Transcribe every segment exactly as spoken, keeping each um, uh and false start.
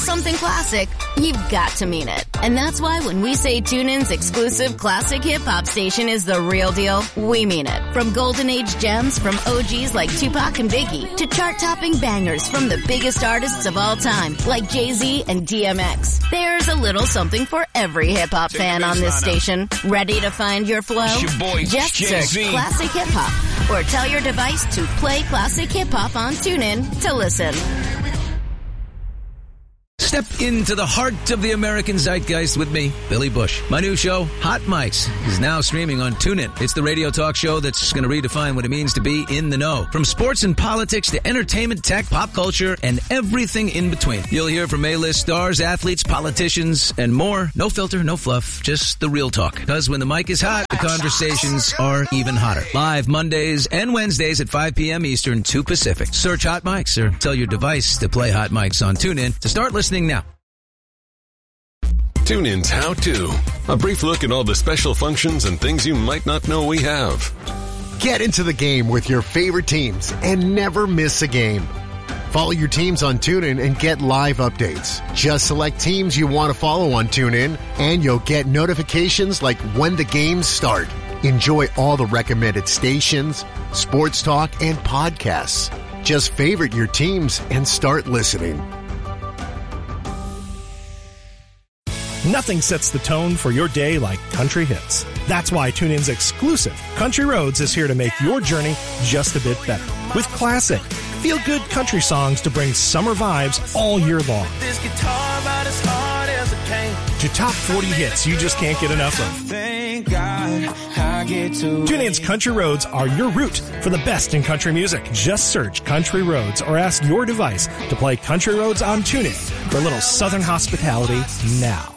something classic, you've got to mean it. And that's why when we say TuneIn's exclusive classic hip-hop station is the real deal, we mean it. From golden age gems from O Gs like Tupac and Biggie to chart-topping bangers from the biggest artists of all time like Jay-Z and D M X. There's a little something for every hip-hop fan on this station. Ready to find your flow? Your boy, Just Jay-Z. search Classic Hip-Hop or tell your device to play Classic Hip-Hop on TuneIn to listen. Step into the heart of the American zeitgeist with me, Billy Bush. My new show, Hot Mics, is now streaming on TuneIn. It's the radio talk show that's going to redefine what it means to be in the know. From sports and politics to entertainment, tech, pop culture, and everything in between. You'll hear from A-list stars, athletes, politicians, and more. No filter, no fluff, just the real talk. Because when the mic is hot, the conversations are even hotter. Live Mondays and Wednesdays at five p.m. Eastern, two Pacific. Search Hot Mics or tell your device to play Hot Mics on TuneIn to start listening now. TuneIn's How To. A brief look at all the special functions and things you might not know we have. Get into the game with your favorite teams and never miss a game. Follow your teams on TuneIn and get live updates. Just select teams you want to follow on TuneIn and you'll get notifications like when the games start. Enjoy all the recommended stations, sports talk, and podcasts. Just favorite your teams and start listening. Nothing sets the tone for your day like country hits. That's why TuneIn's exclusive Country Roads is here to make your journey just a bit better. With classic, feel-good country songs to bring summer vibes all year long. This guitar about as hard as it came. To top forty hits you just can't get enough of. Thank God I get to TuneIn's Country Roads are your route for the best in country music. Just search Country Roads or ask your device to play Country Roads on TuneIn for a little southern hospitality now.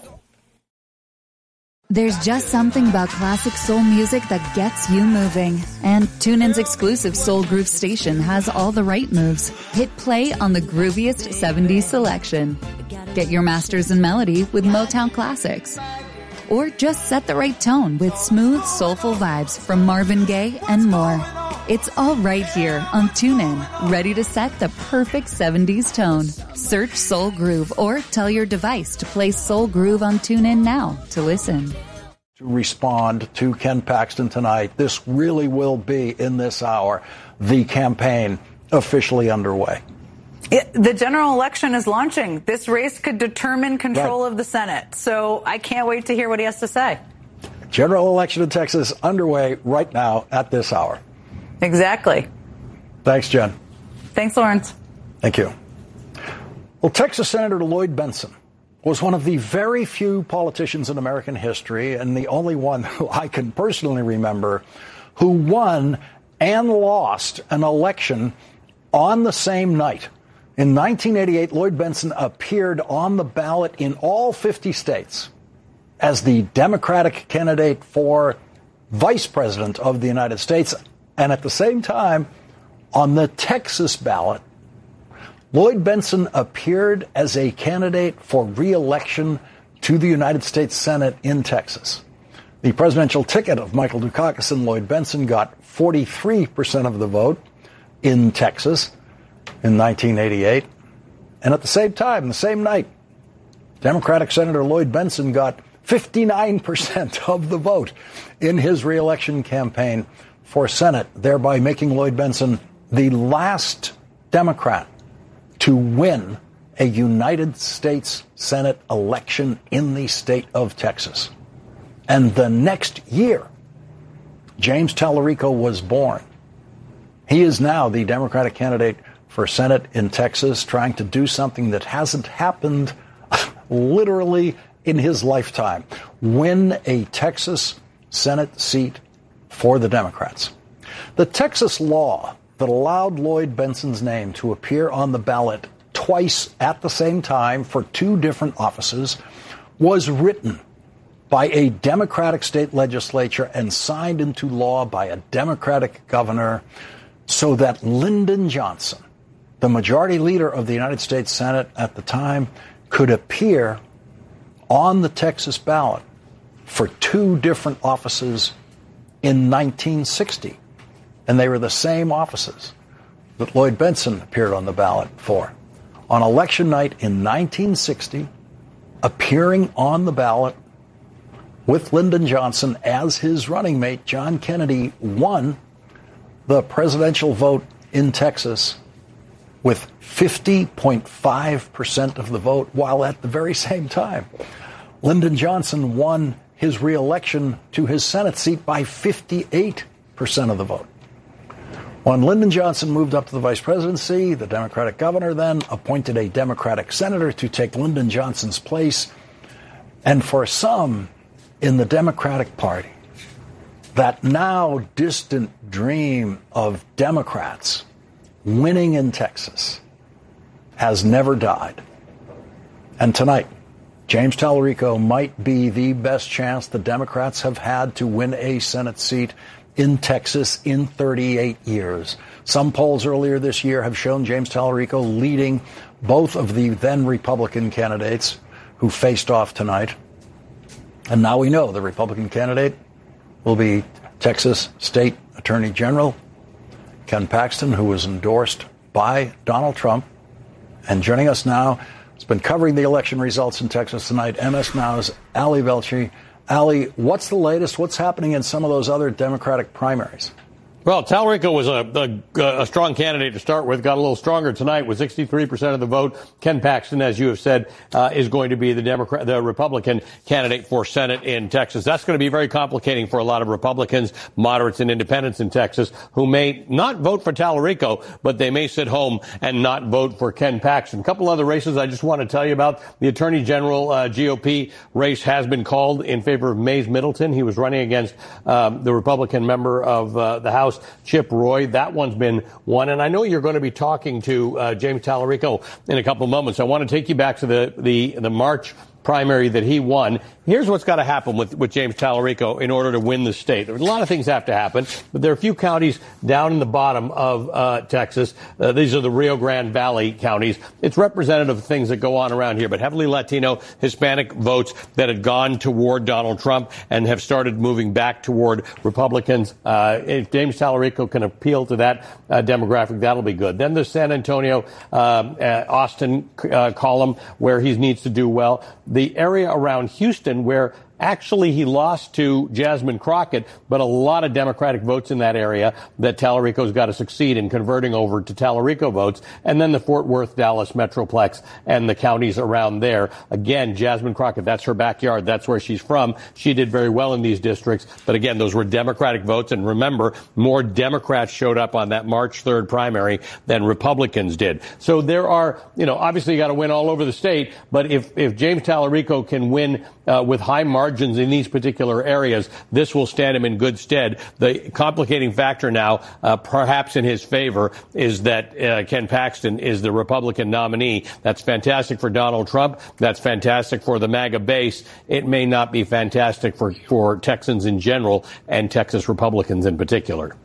There's just something about classic soul music that gets you moving. And TuneIn's exclusive Soul Groove station has all the right moves. Hit play on the grooviest seventies selection. Get your masters in melody with Motown classics. Or just set the right tone with smooth, soulful vibes from Marvin Gaye and more. It's all right here on TuneIn, ready to set the perfect seventies tone. Search Soul Groove or tell your device to play Soul Groove on TuneIn now to listen. To respond to Ken Paxton tonight, this really will be, in this hour, the campaign officially underway. It, the general election is launching. This race could determine control right. of the Senate. So I can't wait to hear what he has to say. General election in Texas underway right now at this hour. Exactly. Thanks, Jen. Thanks, Lawrence. Thank you. Well, Texas Senator Lloyd Bentsen was one of the very few politicians in American history, and the only one who I can personally remember, who won and lost an election on the same night. In nineteen eighty-eight, Lloyd Bentsen appeared on the ballot in all fifty states as the Democratic candidate for Vice President of the United States. And at the same time, on the Texas ballot, Lloyd Bentsen appeared as a candidate for re-election to the United States Senate in Texas. The presidential ticket of Michael Dukakis and Lloyd Bentsen got forty-three percent of the vote in Texas in nineteen eighty-eight. And at the same time, the same night, Democratic Senator Lloyd Bentsen got fifty-nine percent of the vote in his re-election campaign for Senate, thereby making Lloyd Bentsen the last Democrat to win a United States Senate election in the state of Texas. And the next year, James Tallarico was born. He is now the Democratic candidate for Senate in Texas, trying to do something that hasn't happened literally in his lifetime: win a Texas Senate seat for the Democrats. The Texas law that allowed Lloyd Bentsen's name to appear on the ballot twice at the same time for two different offices was written by a Democratic state legislature and signed into law by a Democratic governor so that Lyndon Johnson, the majority leader of the United States Senate at the time, could appear on the Texas ballot for two different offices in nineteen sixty. And they were the same offices that Lloyd Bentsen appeared on the ballot for on election night in nineteen sixty, appearing on the ballot with Lyndon Johnson as his running mate, John Kennedy won the presidential vote in Texas with fifty point five percent of the vote, while at the very same time, Lyndon Johnson won his reelection to his Senate seat by fifty-eight percent of the vote. When Lyndon Johnson moved up to the vice presidency, the Democratic governor then appointed a Democratic senator to take Lyndon Johnson's place. And for some in the Democratic Party, that now distant dream of Democrats winning in Texas has never died. And tonight, James Talarico might be the best chance the Democrats have had to win a Senate seat in Texas in thirty-eight years. Some polls earlier this year have shown James Talarico leading both of the then Republican candidates who faced off tonight. And now we know the Republican candidate will be Texas State Attorney General Ken Paxton, who was endorsed by Donald Trump. And joining us now, has been covering the election results in Texas tonight, M S Now's Ali Velshi. Ali, what's the latest? What's happening in some of those other Democratic primaries? Well, Talarico was a, a, a strong candidate to start with, got a little stronger tonight with sixty-three percent of the vote. Ken Paxton, as you have said, uh, is going to be the Democrat, the Republican candidate for Senate in Texas. That's going to be very complicating for a lot of Republicans, moderates, and independents in Texas who may not vote for Talarico, but they may sit home and not vote for Ken Paxton. A couple other races I just want to tell you about. The Attorney General uh, G O P race has been called in favor of Mays Middleton. He was running against um, the Republican member of uh, the House, Chip Roy. That one's been won. And I know you're going to be talking to uh, James Talarico in a couple of moments. I want to take you back to the, the, the March primary that he won. Here's what's got to happen with, with James Talarico in order to win the state. There are a lot of things have to happen, but there are a few counties down in the bottom of uh, Texas. Uh, these are the Rio Grande Valley counties. It's representative of things that go on around here, but heavily Latino, Hispanic votes that had gone toward Donald Trump and have started moving back toward Republicans. Uh, if James Talarico can appeal to that uh, demographic, that'll be good. Then the San Antonio, uh, uh, Austin uh, column, where he needs to do well. The area around Houston, where actually he lost to Jasmine Crockett, but a lot of Democratic votes in that area that Talarico's got to succeed in converting over to Talarico votes. And then the Fort Worth, Dallas Metroplex and the counties around there. Again, Jasmine Crockett, that's her backyard. That's where she's from. She did very well in these districts. But again, those were Democratic votes. And remember, more Democrats showed up on that March third primary than Republicans did. So there are, you know, obviously you got to win all over the state. But if, if James Talarico can win uh, with high margins, margins in these particular areas, this will stand him in good stead. The complicating factor now, uh, perhaps in his favor, is that uh, Ken Paxton is the Republican nominee. That's fantastic for Donald Trump. That's fantastic for the MAGA base. It may not be fantastic for, for Texans in general and Texas Republicans in particular.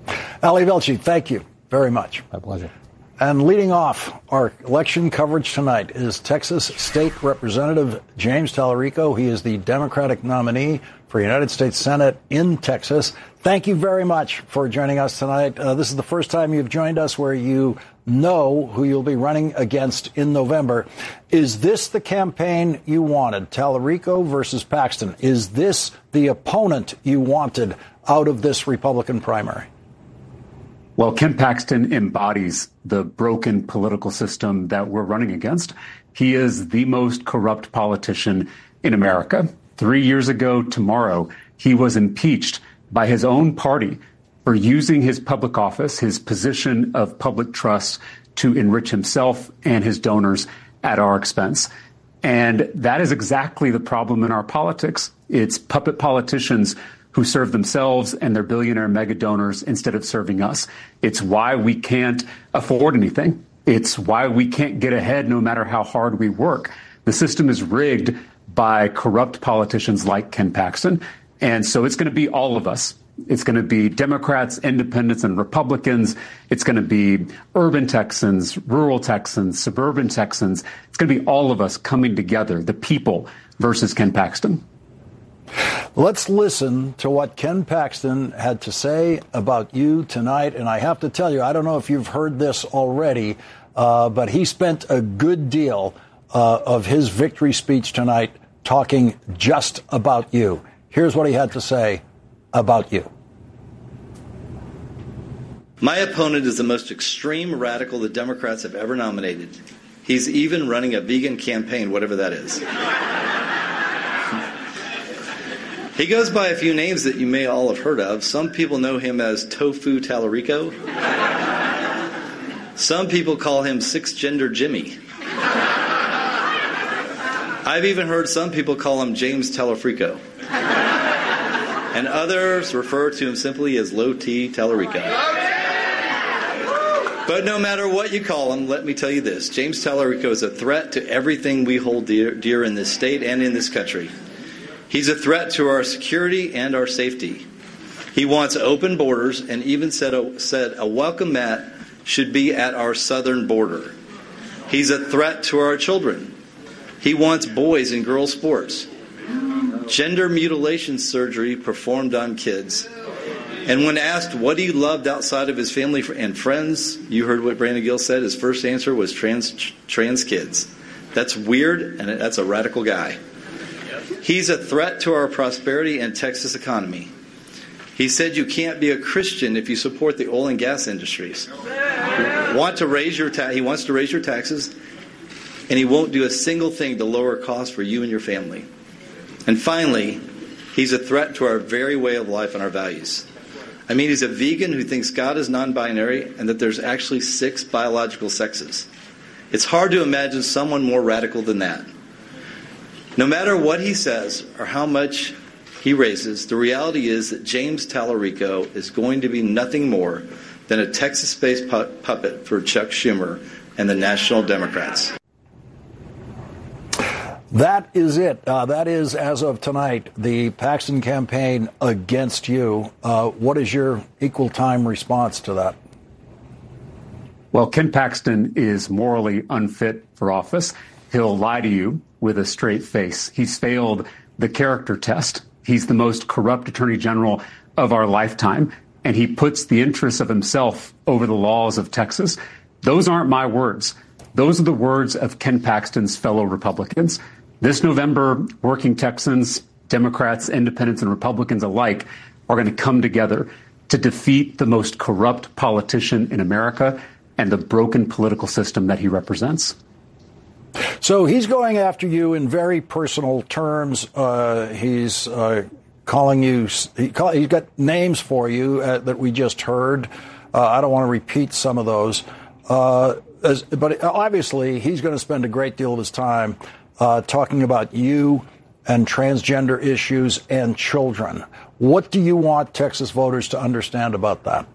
Ali Velshi, thank you very much. My pleasure. And leading off our election coverage tonight is Texas State Representative James Talarico. He is the Democratic nominee for United States Senate in Texas. Thank you very much for joining us tonight. Uh, this is the first time you've joined us where you know who you'll be running against in November. Is this the campaign you wanted, Talarico versus Paxton? Is this the opponent you wanted out of this Republican primary? Well, Ken Paxton embodies the broken political system that we're running against. He is the most corrupt politician in America. Three years ago tomorrow, he was impeached by his own party for using his public office, his position of public trust, to enrich himself and his donors at our expense. And that is exactly the problem in our politics. It's puppet politicians who serve themselves and their billionaire mega donors instead of serving us. It's why we can't afford anything. It's why we can't get ahead no matter how hard we work. The system is rigged by corrupt politicians like Ken Paxton. And so it's going to be all of us. It's going to be Democrats, independents, and Republicans. It's going to be urban Texans, rural Texans, suburban Texans. It's going to be all of us coming together, the people versus Ken Paxton. Let's listen to what Ken Paxton had to say about you tonight. And I have to tell you, I don't know if you've heard this already, uh, but he spent a good deal uh, of his victory speech tonight talking just about you. Here's what he had to say about you. My opponent is the most extreme radical the Democrats have ever nominated. He's even running a vegan campaign, whatever that is. He goes by a few names that you may all have heard of. Some people know him as Tofu Tallarico. Some people call him Six-Gender Jimmy. I've even heard some people call him James Tallarico. And others refer to him simply as Low T Tallarico. But no matter what you call him, let me tell you this. James Tallarico is a threat to everything we hold dear, dear in this state and in this country. He's a threat to our security and our safety. He wants open borders and even said a, said a welcome mat should be at our southern border. He's a threat to our children. He wants boys and girls sports, gender mutilation surgery performed on kids. And when asked what he loved outside of his family and friends, you heard what Brandon Gill said. His first answer was trans trans kids. That's weird, and that's a radical guy. He's a threat to our prosperity and Texas economy. He said you can't be a Christian if you support the oil and gas industries. Want to raise your ta- he wants to raise your taxes, and he won't do a single thing to lower costs for you and your family. And finally, he's a threat to our very way of life and our values. I mean, he's a vegan who thinks God is non-binary and that there's actually six biological sexes. It's hard to imagine someone more radical than that. No matter what he says or how much he raises, the reality is that James Tallarico is going to be nothing more than a Texas-based pu- puppet for Chuck Schumer and the National Democrats. That is it. Uh, that is, as of tonight, the Paxton campaign against you. Uh, what is your equal time response to that? Well, Ken Paxton is morally unfit for office. He'll lie to you with a straight face. He's failed the character test. He's the most corrupt attorney general of our lifetime, and he puts the interests of himself over the laws of Texas. Those aren't my words. Those are the words of Ken Paxton's fellow Republicans. This November, working Texans, Democrats, independents, and Republicans alike are going to come together to defeat the most corrupt politician in America and the broken political system that he represents. So he's going after you in very personal terms. Uh, he's uh, calling you, he call, he's got names for you uh, that we just heard. Uh, I don't want to repeat some of those. Uh, as, but obviously, he's going to spend a great deal of his time uh, talking about you and transgender issues and children. What do you want Texas voters to understand about that?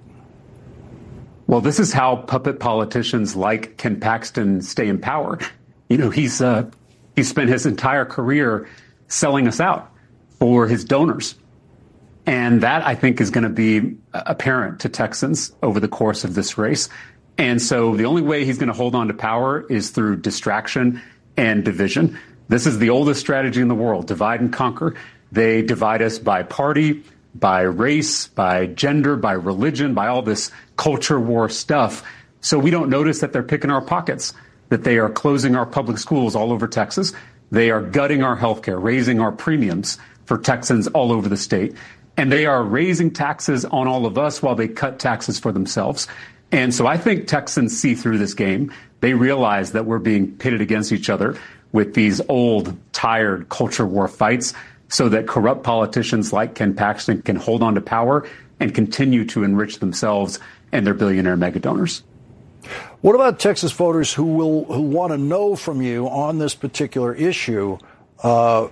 Well, this is how puppet politicians like Ken Paxton stay in power. You know, he's uh, he's spent his entire career selling us out for his donors. And that, I think, is going to be apparent to Texans over the course of this race. And so the only way he's going to hold on to power is through distraction and division. This is the oldest strategy in the world, divide and conquer. They divide us by party, by race, by gender, by religion, by all this culture war stuff. So we don't notice that they're picking our pockets, that they are closing our public schools all over Texas. They are gutting our health care, raising our premiums for Texans all over the state. And they are raising taxes on all of us while they cut taxes for themselves. And so I think Texans see through this game. They realize that we're being pitted against each other with these old, tired culture war fights so that corrupt politicians like Ken Paxton can hold on to power and continue to enrich themselves and their billionaire mega donors. What about Texas voters who will who want to know from you on this particular issue? Uh,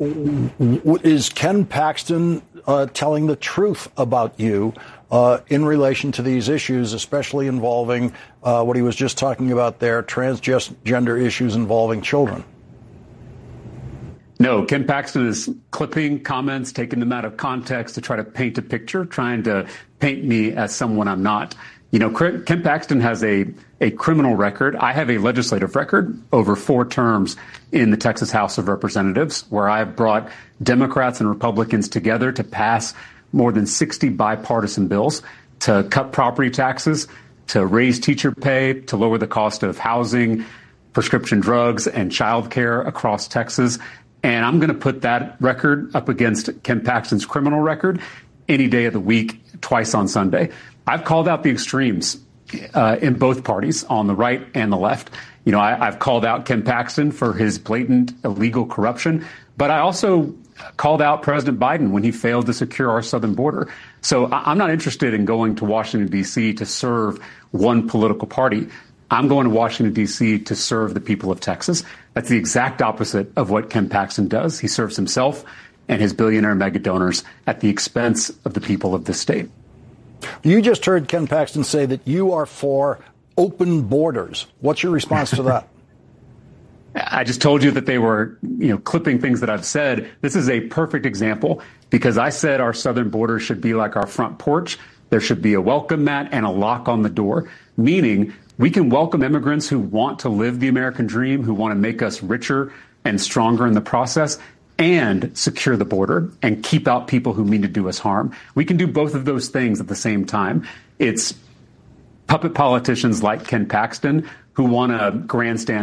is Ken Paxton uh, telling the truth about you uh, in relation to these issues, especially involving uh, what he was just talking about there, transgender issues involving children? No, Ken Paxton is clipping comments, taking them out of context to try to paint a picture, trying to paint me as someone I'm not. You know, Ken Paxton has a, a criminal record. I have a legislative record over four terms in the Texas House of Representatives, where I've brought Democrats and Republicans together to pass more than sixty bipartisan bills to cut property taxes, to raise teacher pay, to lower the cost of housing, prescription drugs, and childcare across Texas. And I'm going to put that record up against Ken Paxton's criminal record any day of the week, twice on Sunday. I've called out the extremes uh, in both parties, on the right and the left. You know, I, I've called out Ken Paxton for his blatant illegal corruption, but I also called out President Biden when he failed to secure our southern border. So I'm not interested in going to Washington, D C to serve one political party. I'm going to Washington, D C to serve the people of Texas. That's the exact opposite of what Ken Paxton does. He serves himself and his billionaire mega donors at the expense of the people of this state. You just heard Ken Paxton say that you are for open borders. What's your response to that? I just told you that they were, you know, clipping things that I've said. This is a perfect example because I said our southern border should be like our front porch. There should be a welcome mat and a lock on the door, meaning we can welcome immigrants who want to live the American dream, who want to make us richer and stronger in the process, and secure the border and keep out people who mean to do us harm. We can do both of those things at the same time. It's puppet politicians like Ken Paxton who want to grandstand